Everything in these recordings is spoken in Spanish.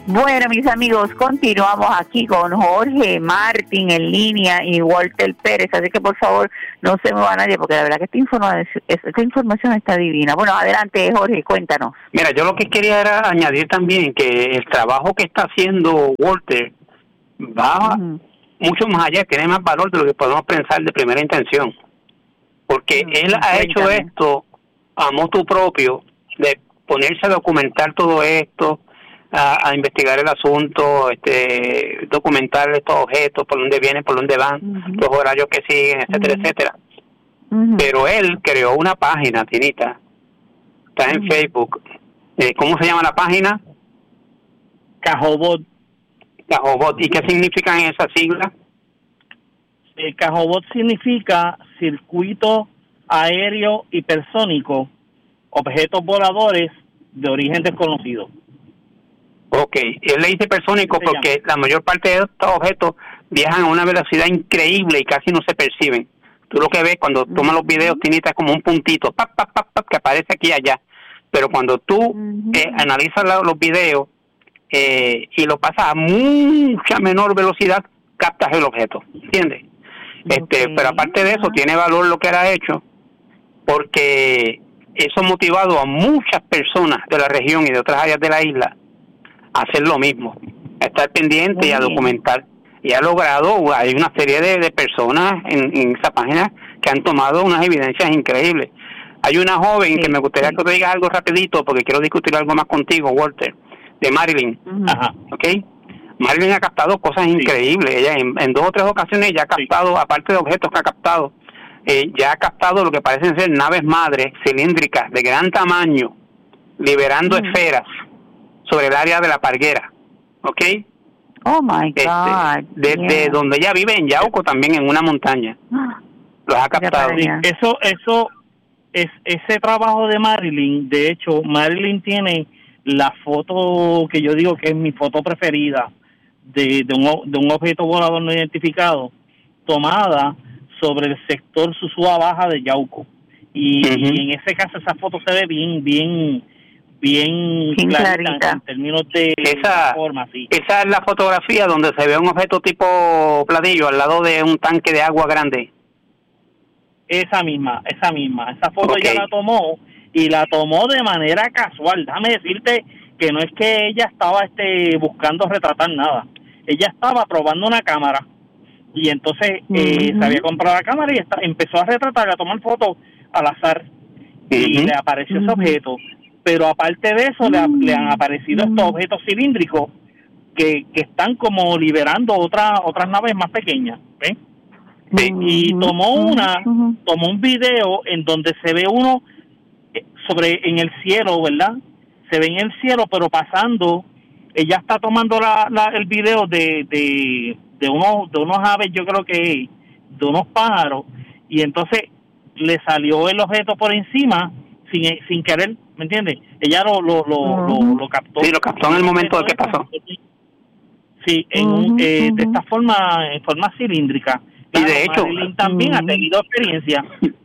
Bueno, mis amigos, continuamos aquí con Jorge Martín en línea y Walter Pérez, así que por favor no se mueva nadie porque la verdad que esta información está divina. Bueno, adelante Jorge, cuéntanos. Mira, yo lo que quería era añadir también que el trabajo que está haciendo Walter va mucho más allá, tiene más valor de lo que podemos pensar de primera intención, porque él ha hecho esto a motu propio, de ponerse a documentar todo esto, a investigar el asunto, documentar estos objetos, por dónde vienen, por dónde van, los horarios que siguen, etcétera, etcétera. Pero él creó una página, Tinita, está en Facebook. ¿Cómo se llama la página? Cajobot. Cajobot. ¿Y qué significan esas siglas? Cajobot significa circuito aéreo hipersónico, objetos voladores de origen desconocido. Ok, él le dice hipersónico porque la mayor parte de estos objetos viajan a una velocidad increíble y casi no se perciben. Tú lo que ves cuando tomas los videos, Tinita, es como un puntito, pap, pap, pap, pap, que aparece aquí y allá. Pero cuando tú analizas los videos y lo pasas a mucha menor velocidad, captas el objeto, ¿entiendes? Pero aparte de eso, tiene valor lo que él ha hecho, porque eso ha motivado a muchas personas de la región y de otras áreas de la isla a hacer lo mismo, a estar pendiente y a documentar. Y ha logrado, hay una serie de personas en esa página que han tomado unas evidencias increíbles. Hay una joven que me gustaría que te digas algo rapidito, porque quiero discutir algo más contigo, Walter, de Marilyn. ¿Ok? Marilyn ha captado cosas increíbles. Ella en 2 o 3 ocasiones ya ha captado, aparte de objetos que ha captado, ya ha captado lo que parecen ser naves madres cilíndricas de gran tamaño, liberando esferas sobre el área de la Parguera. ¿Ok? Oh my God. Desde donde ella vive en Yauco, también en una montaña. Los ha captado. Eso es ese trabajo de Marilyn. De hecho, Marilyn tiene la foto que yo digo que es mi foto preferida de un objeto volador no identificado, tomada sobre el sector Susúa Baja de Yauco. Y en ese caso esa foto se ve bien clarita en términos de forma, sí. Esa es la fotografía donde se ve un objeto tipo platillo al lado de un tanque de agua grande. Esa misma. Esa foto ella la tomó, y la tomó de manera casual. Déjame decirte que no es que ella estaba buscando retratar nada. Ella estaba probando una cámara, y entonces se había comprado la cámara y empezó a retratar, a tomar fotos al azar, y le apareció ese objeto. Pero aparte de eso, le han aparecido estos objetos cilíndricos que están como liberando otras naves más pequeñas, ¿ves? Y tomó un video en donde se ve uno en el cielo, ¿verdad? Se ve en el cielo, pero pasando. Ella está tomando el video de unos aves, yo creo que de unos pájaros, y entonces le salió el objeto por encima sin querer, ¿me entiendes? Ella lo captó. Sí, lo captó en el momento de que pasó. Sí, de esta forma, en forma cilíndrica. Y de hecho, Marilyn también ha tenido experiencia.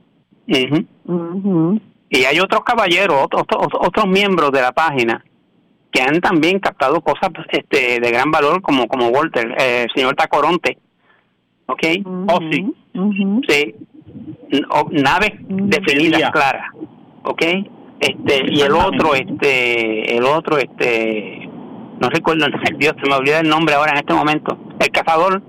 Y hay otros caballeros, otros miembros de la página que han también captado cosas de gran valor, como Walter, el señor Tacoronte, ¿ok? Sí. Sí. Naves definidas, claras, ¿ok? Y el otro, no recuerdo, Dios, se me olvida el nombre ahora en este momento, el cazador.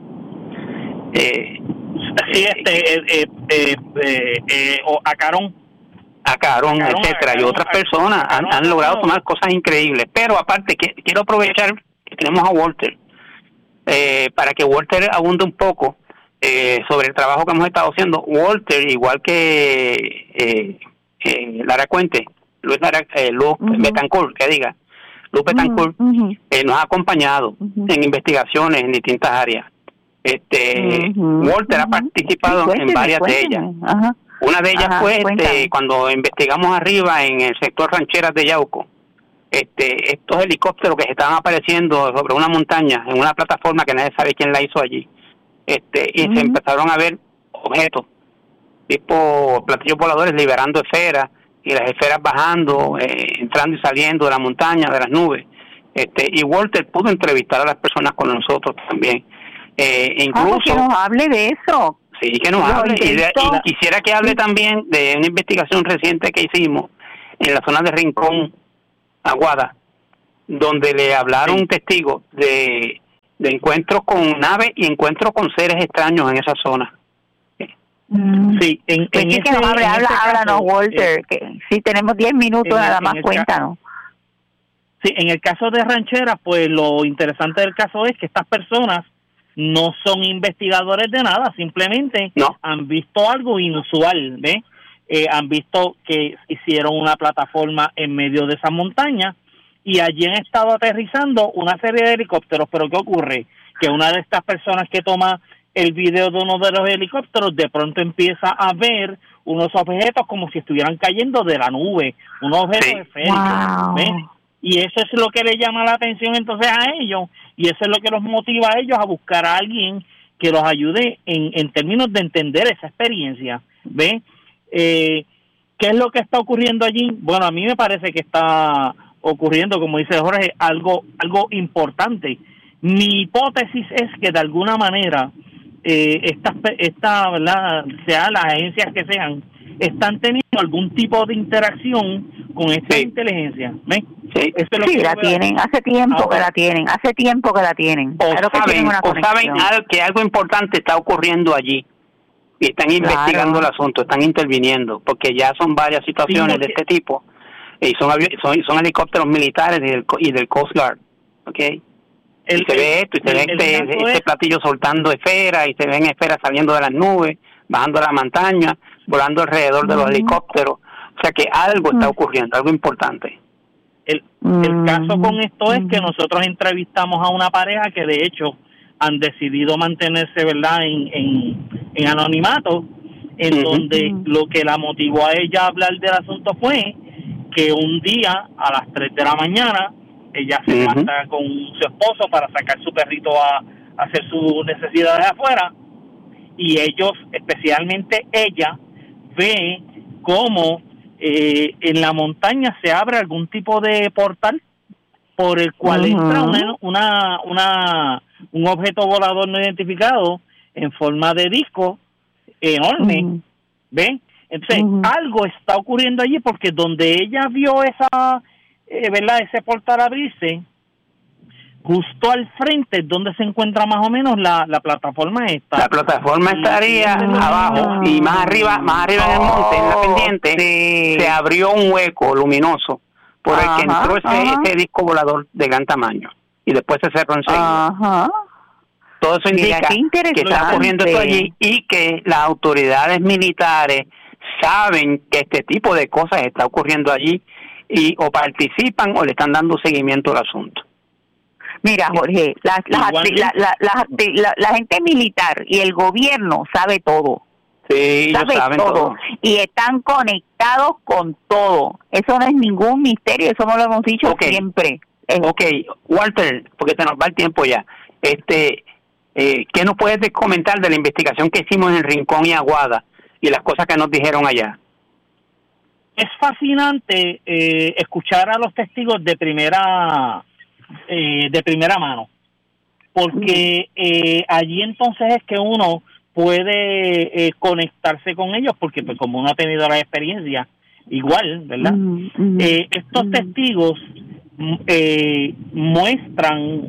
Acarón, etcétera, y otras personas han logrado tomar cosas increíbles. Pero aparte, quiero aprovechar que tenemos a Walter, para que Walter abunde un poco sobre el trabajo que hemos estado haciendo. Walter, igual que Lara Cuente, Luz Betancourt, Luz Betancourt, nos ha acompañado en investigaciones en distintas áreas. Walter ha participado en varias de ellas. Una de ellas fue cuando investigamos arriba en el sector Rancheras de Yauco, estos helicópteros que se estaban apareciendo sobre una montaña en una plataforma que nadie sabe quién la hizo allí, y se empezaron a ver objetos tipo platillos voladores liberando esferas, y las esferas bajando, entrando y saliendo de la montaña, de las nubes. Y Walter pudo entrevistar a las personas con nosotros también. Incluso que nos hable de eso. Sí, que nos hable. Y quisiera que hable también de una investigación reciente que hicimos en la zona de Rincón, Aguada, donde le hablaron testigos de encuentros con naves y encuentros con seres extraños en esa zona. Sí, háblanos, Walter, que si tenemos 10 minutos nada más, cuéntanos. Sí, en el caso de Rancheras, pues lo interesante del caso es que estas personas no son investigadores de nada, simplemente han visto algo inusual, ¿ves? Han visto que hicieron una plataforma en medio de esa montaña y allí han estado aterrizando una serie de helicópteros, pero ¿qué ocurre? Que una de estas personas que toma el video de uno de los helicópteros de pronto empieza a ver unos objetos como si estuvieran cayendo de la nube, unos objetos esféricos, ¿ves? Y eso es lo que le llama la atención entonces a ellos, y eso es lo que los motiva a ellos a buscar a alguien que los ayude en términos de entender esa experiencia, ¿ves? ¿Qué es lo que está ocurriendo allí? Bueno, a mí me parece que está ocurriendo, como dice Jorge, algo importante. Mi hipótesis es que de alguna manera esta, ¿verdad?, sean las agencias que sean, están teniendo algún tipo de interacción con esta inteligencia, ¿ves? Sí, eso es lo que la tienen, hace tiempo que la tienen. O saben que algo importante está ocurriendo allí y están investigando el asunto, están interviniendo, porque ya son varias situaciones de este tipo y son helicópteros militares y del Coast Guard, ¿ok? Y se ve esto, y se ve este platillo soltando esferas, y se ven esferas saliendo de las nubes, bajando a la montaña, volando alrededor de los helicópteros. O sea que algo está ocurriendo, algo importante. El caso con esto es que nosotros entrevistamos a una pareja que de hecho han decidido mantenerse, ¿verdad?, en anonimato, en donde lo que la motivó a ella a hablar del asunto fue que un día a las 3 de la mañana ella se levanta con su esposo para sacar su perrito a hacer sus necesidades afuera, y ellos, especialmente ella, ve cómo en la montaña se abre algún tipo de portal por el cual entra un objeto volador no identificado en forma de disco enorme, ¿ven? Entonces algo está ocurriendo allí, porque donde ella vio esa ¿verdad?, ese portal abrirse, justo al frente donde se encuentra más o menos la plataforma esta. La plataforma estaría abajo, y más arriba en el monte, en la pendiente, se abrió un hueco luminoso por el que entró ese disco volador de gran tamaño, y después se cerró enseguida. Todo eso indica que está ocurriendo esto allí, y que las autoridades militares saben que este tipo de cosas está ocurriendo allí, y o participan o le están dando seguimiento al asunto. Mira, Jorge, la gente militar y el gobierno sabe todo. Sí, ellos saben todo. Y están conectados con todo. Eso no es ningún misterio, eso no lo hemos dicho siempre. Walter, porque se nos va el tiempo ya. ¿Qué nos puedes comentar de la investigación que hicimos en Rincón y Aguada y las cosas que nos dijeron allá? Es fascinante escuchar a los testigos de primera mano, porque allí entonces es que uno puede conectarse con ellos, porque pues como uno ha tenido la experiencia igual, ¿verdad? Estos testigos muestran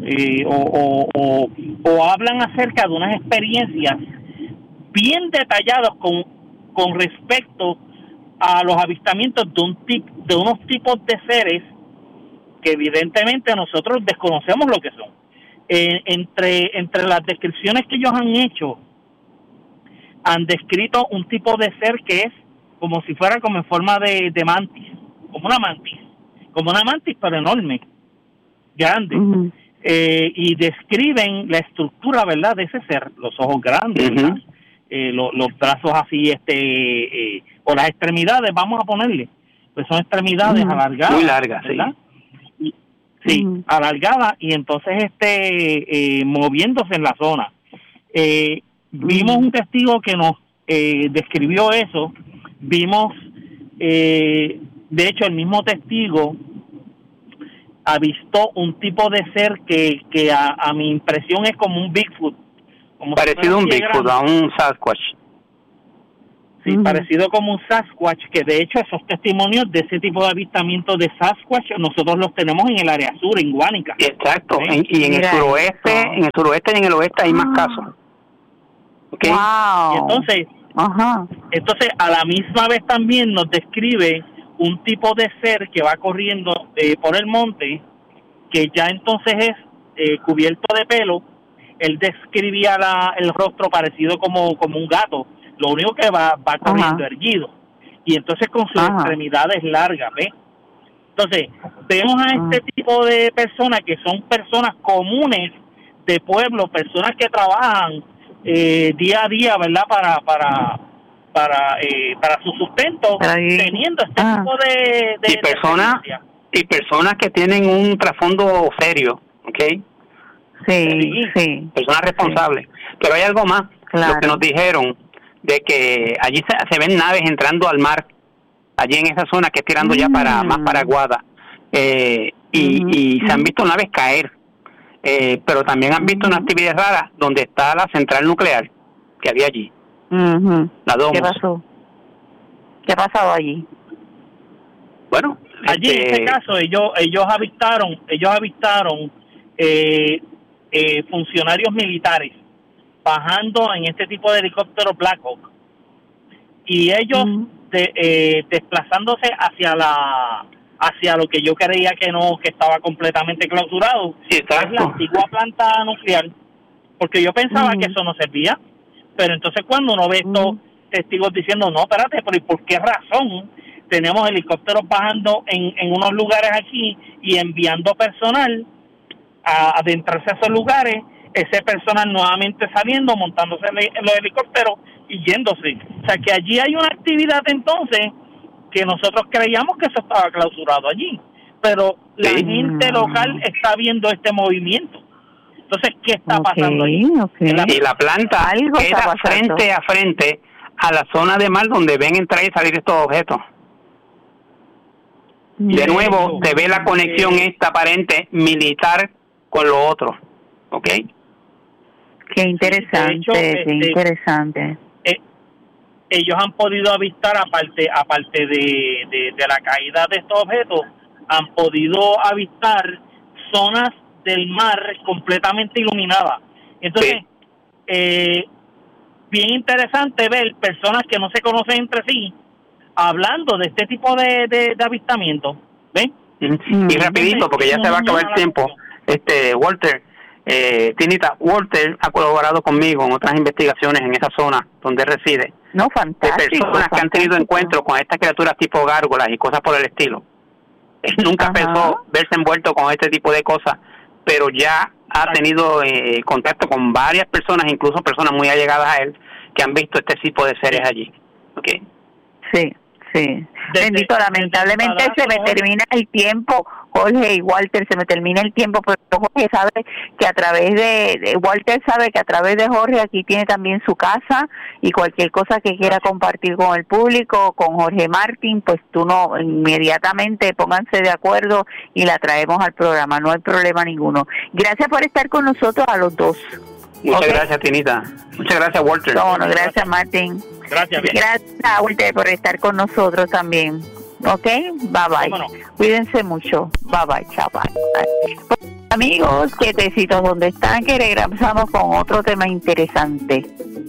o hablan acerca de unas experiencias bien detalladas con respecto a los avistamientos de unos tipos de seres que evidentemente nosotros desconocemos lo que son. Entre las descripciones que ellos han hecho, han descrito un tipo de ser que es como si fuera como en forma de mantis, como una mantis pero enorme, grande, y describen la estructura, ¿verdad?, de ese ser, los ojos grandes, los brazos así, o las extremidades, vamos a ponerle, pues son extremidades alargadas, muy largas, ¿verdad? Sí, alargada, y entonces moviéndose en la zona. Vimos un testigo que nos describió eso. Vimos, de hecho, el mismo testigo avistó un tipo de ser que a mi impresión es como un Bigfoot. Como parecido a un Bigfoot, a un Sasquatch. Sí, parecido como un Sasquatch, que de hecho esos testimonios de ese tipo de avistamiento de Sasquatch nosotros los tenemos en el área sur, en Guánica. Exacto, y en el suroeste, y en el oeste hay más casos. Okay. Wow. Y entonces a la misma vez también nos describe un tipo de ser que va corriendo por el monte, que ya entonces es cubierto de pelo. Él describía el rostro parecido como un gato, lo único que va corriendo erguido, y entonces con sus extremidades largas, ¿ves? Entonces, vemos a este tipo de personas que son personas comunes de pueblo, personas que trabajan día a día, ¿verdad? Para su sustento, teniendo este tipo de personas que tienen un trasfondo serio, ¿ok? Sí. Personas responsables. Pero hay algo más, lo que nos dijeron, de que allí se ven naves entrando al mar, allí en esa zona que es tirando ya más para Aguada, y se han visto naves caer, pero también han visto una actividad rara donde está la central nuclear que había allí. La Domus. ¿Qué pasó? ¿Qué ha pasado allí? Bueno, allí en este caso ellos avistaron funcionarios militares bajando en este tipo de helicóptero Black Hawk, y ellos desplazándose hacia lo que yo creía que estaba completamente clausurado, es la antigua planta nuclear, porque yo pensaba que eso no servía, pero entonces cuando uno ve estos testigos diciendo, no, espérate, pero ¿y por qué razón tenemos helicópteros bajando en unos lugares aquí y enviando personal a adentrarse a esos lugares, ese personal nuevamente saliendo, montándose en los helicópteros y yéndose? O sea, que allí hay una actividad entonces que nosotros creíamos que eso estaba clausurado allí, pero la gente local está viendo este movimiento. Entonces, ¿qué está pasando allí? Y la planta queda frente a frente a la zona de mar donde ven entrar y salir estos objetos. De nuevo, se ve la conexión esta aparente militar con lo otro, ¿ok? Qué interesante, qué interesante. Ellos han podido avistar, aparte de la caída de estos objetos, han podido avistar zonas del mar completamente iluminadas. Entonces, bien interesante ver personas que no se conocen entre sí hablando de este tipo de avistamientos. ¿Ven? Y rapidito, porque ya se va a acabar el tiempo. Walter, Tinita, Walter ha colaborado conmigo en otras investigaciones en esa zona donde reside. No, fantástico. De personas que han tenido encuentros con estas criaturas tipo gárgolas y cosas por el estilo. Él nunca pensó verse envuelto con este tipo de cosas, pero ya ha tenido contacto con varias personas, incluso personas muy allegadas a él, que han visto este tipo de seres allí. ¿Okay? Sí. Bendito, lamentablemente se me termina el tiempo, Jorge y Walter, se me termina el tiempo, pero Jorge sabe que a través Walter sabe que a través de Jorge aquí tiene también su casa, y cualquier cosa que quiera compartir con el público, con Jorge Martín, pues inmediatamente pónganse de acuerdo y la traemos al programa, no hay problema ninguno. Gracias por estar con nosotros a los dos. Muchas gracias, Tinita. Muchas gracias, Walter. No, gracias, Martín. Gracias, Walter, por estar con nosotros también. ¿Ok? Bye. Cuídense mucho. Bye. Chao, bye. Amigos, quietecitos donde están, que regresamos con otro tema interesante.